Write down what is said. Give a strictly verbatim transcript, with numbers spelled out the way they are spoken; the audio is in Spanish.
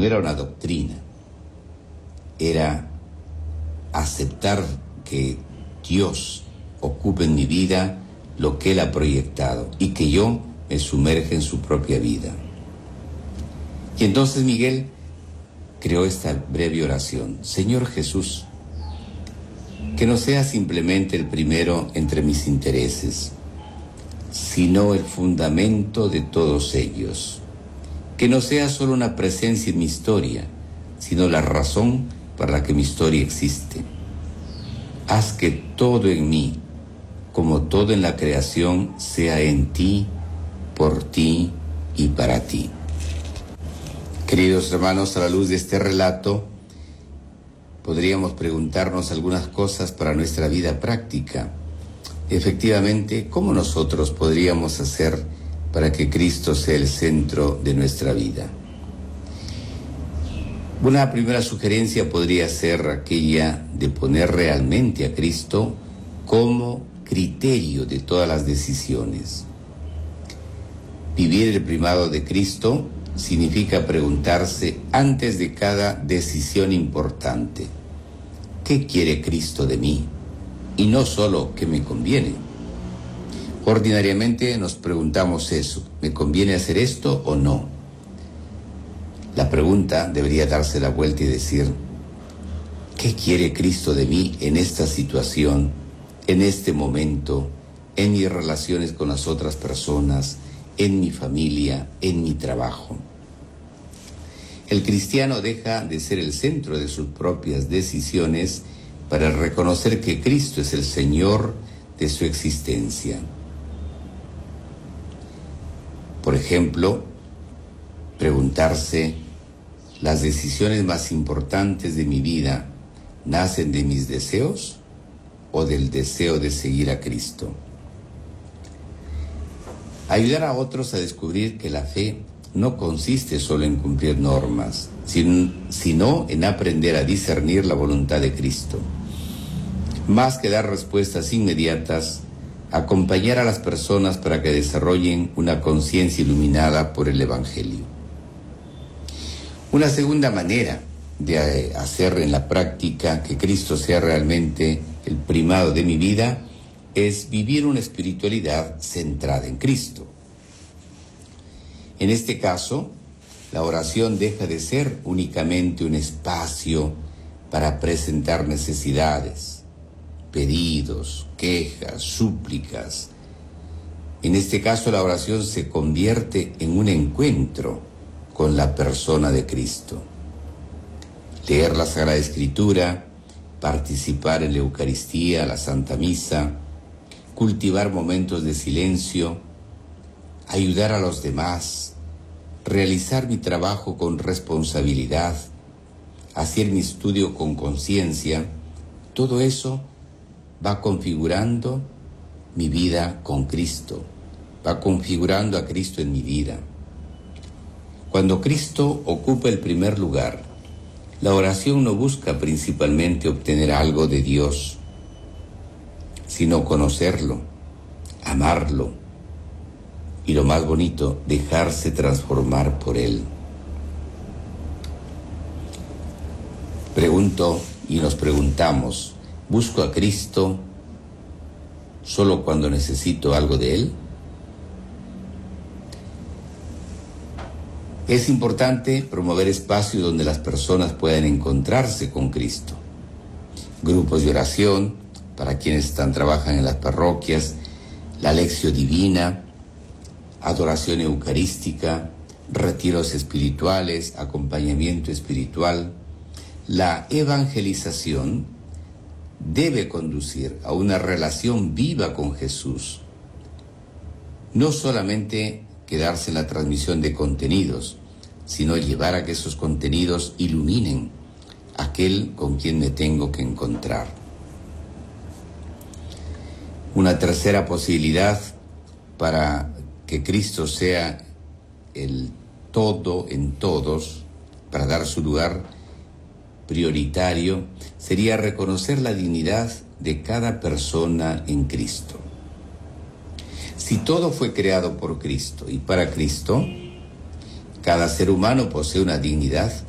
no era una doctrina, era aceptar que Dios ocupe en mi vida lo que Él ha proyectado y que yo me sumerja en su propia vida. Y entonces Miguel creó esta breve oración: Señor Jesús, que no sea simplemente el primero entre mis intereses, sino el fundamento de todos ellos. Que no sea solo una presencia en mi historia, sino la razón para la que mi historia existe. Haz que todo en mí, como todo en la creación, sea en ti, por ti y para ti. Queridos hermanos, a la luz de este relato, podríamos preguntarnos algunas cosas para nuestra vida práctica. Efectivamente, ¿cómo nosotros podríamos hacer para que Cristo sea el centro de nuestra vida? Una primera sugerencia podría ser aquella de poner realmente a Cristo como criterio de todas las decisiones. Vivir el primado de Cristo significa preguntarse antes de cada decisión importante: ¿qué quiere Cristo de mí? Y no solo ¿qué me conviene? Ordinariamente nos preguntamos eso: ¿me conviene hacer esto o no? La pregunta debería darse la vuelta y decir: ¿qué quiere Cristo de mí en esta situación, en este momento, en mis relaciones con las otras personas, en mi familia, en mi trabajo? El cristiano deja de ser el centro de sus propias decisiones para reconocer que Cristo es el Señor de su existencia. Por ejemplo, preguntarse: ¿las decisiones más importantes de mi vida nacen de mis deseos o del deseo de seguir a Cristo? Ayudar a otros a descubrir que la fe no consiste solo en cumplir normas, sino en aprender a discernir la voluntad de Cristo. Más que dar respuestas inmediatas, acompañar a las personas para que desarrollen una conciencia iluminada por el Evangelio. Una segunda manera de hacer en la práctica que Cristo sea realmente el primado de mi vida es vivir una espiritualidad centrada en Cristo. En este caso, la oración deja de ser únicamente un espacio para presentar necesidades, pedidos, quejas, súplicas. En este caso, la oración se convierte en un encuentro con la persona de Cristo. Leer la Sagrada Escritura, participar en la Eucaristía, la Santa Misa, cultivar momentos de silencio, ayudar a los demás, realizar mi trabajo con responsabilidad, hacer mi estudio con conciencia, todo eso va configurando mi vida con Cristo, va configurando a Cristo en mi vida. Cuando Cristo ocupa el primer lugar, la oración no busca principalmente obtener algo de Dios, sino conocerlo, amarlo y, lo más bonito, dejarse transformar por Él. Pregunto y nos preguntamos: ¿busco a Cristo solo cuando necesito algo de Él? Es importante promover espacios donde las personas puedan encontrarse con Cristo. Grupos de oración para quienes están, trabajan en las parroquias, la lección divina, adoración eucarística, retiros espirituales, acompañamiento espiritual. La evangelización debe conducir a una relación viva con Jesús. No solamente quedarse en la transmisión de contenidos, sino llevar a que esos contenidos iluminen a aquel con quien me tengo que encontrar. Una tercera posibilidad para que Cristo sea el todo en todos, para dar su lugar prioritario, sería reconocer la dignidad de cada persona en Cristo. Si todo fue creado por Cristo y para Cristo, cada ser humano posee una dignidad